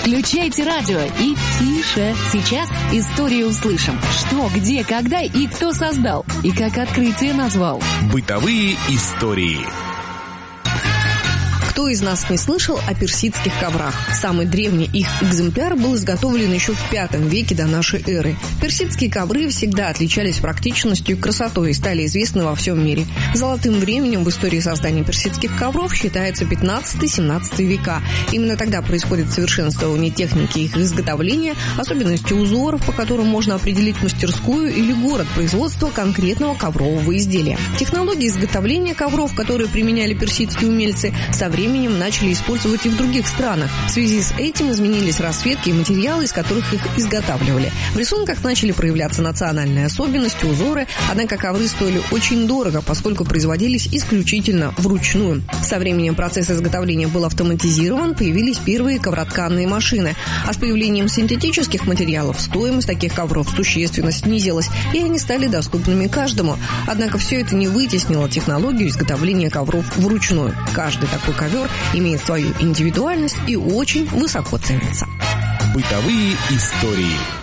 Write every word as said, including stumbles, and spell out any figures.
Включайте радио и тише. Сейчас историю услышим. Что, где, когда и кто создал. И как открытие назвал. Бытовые истории. Кто из нас не слышал о персидских коврах? Самый древний их экземпляр был изготовлен еще в пятом веке до нашей эры. Персидские ковры всегда отличались практичностью и красотой и стали известны во всем мире. Золотым временем в истории создания персидских ковров считается пятнадцатый-семнадцатый века. Именно тогда происходит совершенствование техники их изготовления, особенности узоров, по которым можно определить мастерскую или город производства конкретного коврового изделия. Технологии изготовления ковров, которые применяли персидские умельцы, со временем временем начали использовать и в других странах. В связи с этим изменились расцветки и материалы, из которых их изготавливали. В рисунках начали проявляться национальные особенности, узоры, однако ковры стоили очень дорого, поскольку производились исключительно вручную. Со временем процесс изготовления был автоматизирован, появились первые ковротканные машины, а с появлением синтетических материалов стоимость таких ковров существенно снизилась, и они стали доступными каждому. Однако все это не вытеснило технологию изготовления ковров вручную. Каждый такой ковер имеет свою индивидуальность и очень высоко ценится. Бытовые истории.